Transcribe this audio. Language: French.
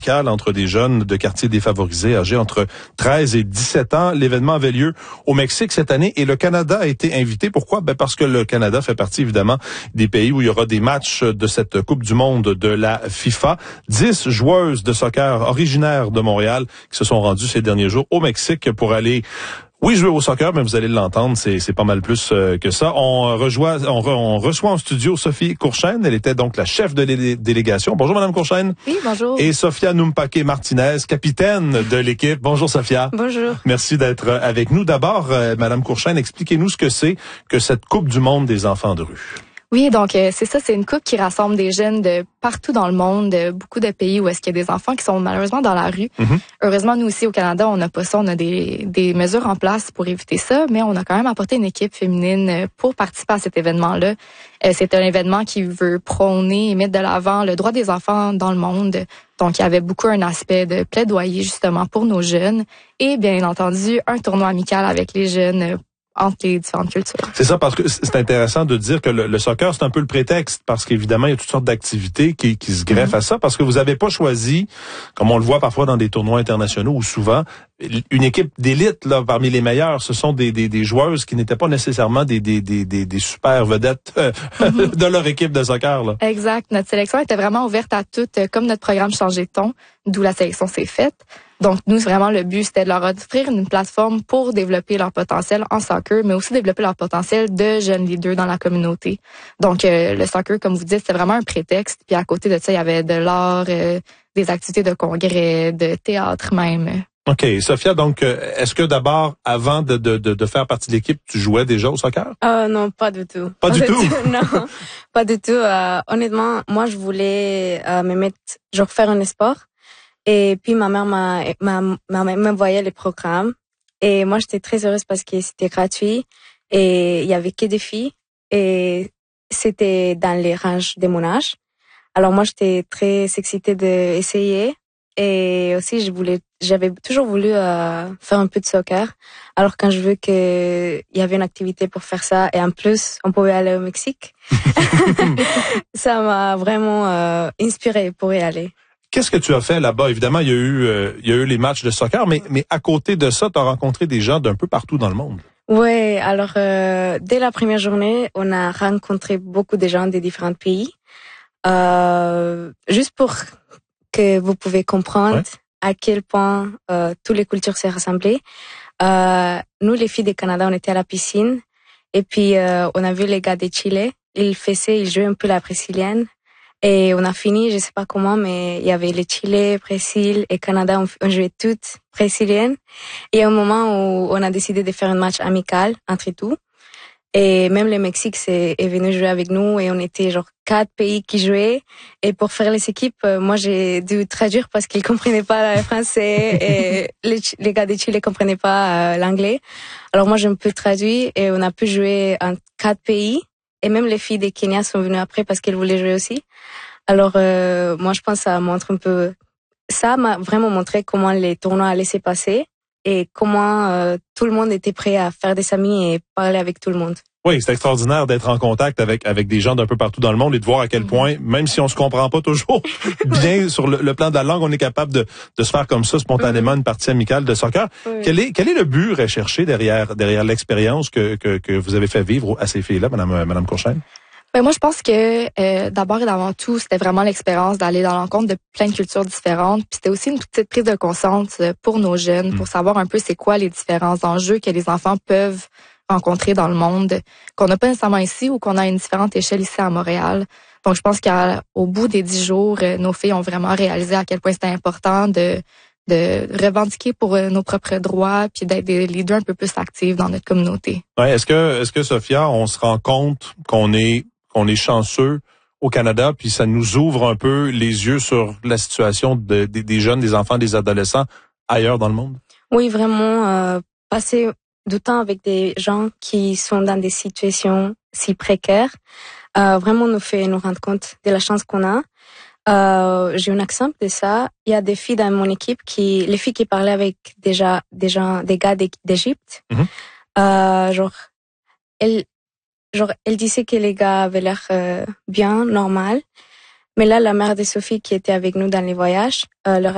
entre des jeunes de quartiers défavorisés âgés entre 13 et 17 ans. L'événement avait lieu au Mexique cette année et le Canada a été invité. Pourquoi? Parce que le Canada fait partie évidemment des pays où il y aura des matchs de cette Coupe du monde de la FIFA. 10 joueuses de soccer originaires de Montréal qui se sont rendues ces derniers jours au Mexique pour aller jouer au soccer, mais vous allez l'entendre, c'est pas mal plus que ça. On reçoit en studio Sophie Courchaine. Elle était donc la chef de délégation. Bonjour, Madame Courchaine. Oui, bonjour. Et Sophia Numpake-Martinez, capitaine de l'équipe. Bonjour, Sophia. Bonjour. Merci d'être avec nous. D'abord, Madame Courchaine, expliquez-nous ce que c'est que cette Coupe du monde des enfants de rue. Oui, donc c'est ça, c'est une coupe qui rassemble des jeunes de partout dans le monde, de beaucoup de pays où est-ce qu'il y a des enfants qui sont malheureusement dans la rue. Mm-hmm. Heureusement, nous aussi au Canada, on n'a pas ça, on a des mesures en place pour éviter ça, mais on a quand même apporté une équipe féminine pour participer à cet événement-là. C'est un événement qui veut prôner et mettre de l'avant le droit des enfants dans le monde. Donc, il y avait beaucoup un aspect de plaidoyer justement pour nos jeunes et bien entendu un tournoi amical avec les jeunes entre les différentes cultures. C'est ça, parce que c'est intéressant de dire que le soccer, c'est un peu le prétexte, parce qu'évidemment, il y a toutes sortes d'activités qui se greffent à ça, parce que vous n'avez pas choisi, comme on le voit parfois dans des tournois internationaux, ou souvent, une équipe d'élite, là, parmi les meilleurs, ce sont des joueuses qui n'étaient pas nécessairement des super vedettes de leur équipe de soccer, là. Exact. Notre sélection était vraiment ouverte à toutes, comme notre programme Changer de ton, d'où la sélection s'est faite. Donc, nous, vraiment, le but, c'était de leur offrir une plateforme pour développer leur potentiel en soccer, mais aussi développer leur potentiel de jeunes leaders dans la communauté. Donc, le soccer, comme vous dites, c'était vraiment un prétexte. Puis, à côté de ça, il y avait de l'art, des activités de congrès, de théâtre même. OK. Sophia, donc, est-ce que d'abord, avant de faire partie de l'équipe, tu jouais déjà au soccer? Non, pas du tout. Pas du tout? Non, pas du tout. Honnêtement, moi, je voulais me mettre, genre, faire un sport. Et puis ma mère m'envoyait les programmes et moi j'étais très heureuse parce que c'était gratuit et il y avait que des filles et c'était dans les ranges de mon âge. Alors moi j'étais très excitée d'essayer et aussi j'avais toujours voulu faire un peu de soccer. Alors quand je veux que il y avait une activité pour faire ça et en plus on pouvait aller au Mexique, ça m'a vraiment inspirée pour y aller. Qu'est-ce que tu as fait là-bas? Évidemment, il y a eu les matchs de soccer, mais à côté de ça, tu as rencontré des gens d'un peu partout dans le monde. Ouais, alors dès la première journée, on a rencontré beaucoup de gens des différents pays. Juste pour que vous pouvez comprendre à quel point toutes les cultures s'est rassemblées. Nous, les filles du Canada, on était à la piscine et puis on a vu les gars de Chili. Ils jouaient un peu la brésilienne. Et on a fini, je sais pas comment, mais il y avait le Chili, Brésil et Canada, on jouait toutes brésiliennes. Et il y a un moment où on a décidé de faire un match amical entre tout. Et même le Mexique est venu jouer avec nous et on était genre 4 pays qui jouaient. Et pour faire les équipes, moi j'ai dû traduire parce qu'ils comprenaient pas le français et les gars de Chili comprenaient pas l'anglais. Alors moi j'ai un peu traduit et on a pu jouer en 4 pays. Et même les filles des Kenya sont venues après parce qu'elles voulaient jouer aussi. Alors, moi, je pense que ça montre un peu... Ça m'a vraiment montré comment les tournois allaient se passer et comment tout le monde était prêt à faire des amis et parler avec tout le monde. Oui, c'est extraordinaire d'être en contact avec des gens d'un peu partout dans le monde et de voir à quel point, même si on se comprend pas toujours bien sur le plan de la langue, on est capable de se faire comme ça spontanément une partie amicale de soccer. Oui. Quel est le but recherché derrière l'expérience que vous avez fait vivre à ces filles-là, Madame Courchaine? Ben moi, je pense que d'abord et d'avant tout, c'était vraiment l'expérience d'aller dans l'encontre de plein de cultures différentes. Puis c'était aussi une petite prise de conscience pour nos jeunes, pour savoir un peu c'est quoi les différents enjeux que les enfants peuvent rencontrer dans le monde, qu'on n'a pas nécessairement ici ou qu'on a à une différente échelle ici à Montréal. Donc, je pense qu'au bout des 10 jours, nos filles ont vraiment réalisé à quel point c'était important de revendiquer pour nos propres droits puis d'être des leaders un peu plus actifs dans notre communauté. Ouais, est-ce que Sophia, on se rend compte qu'on est chanceux au Canada, puis ça nous ouvre un peu les yeux sur la situation des jeunes, des enfants, des adolescents ailleurs dans le monde? Oui, vraiment, passer du temps avec des gens qui sont dans des situations si précaires, vraiment nous fait nous rendre compte de la chance qu'on a. J'ai un exemple de ça. Il y a des filles dans mon équipe les filles qui parlaient avec des gars d'Égypte, elle disait que les gars avaient l'air bien, normal. Mais là, la mère de Sophie qui était avec nous dans les voyages, leur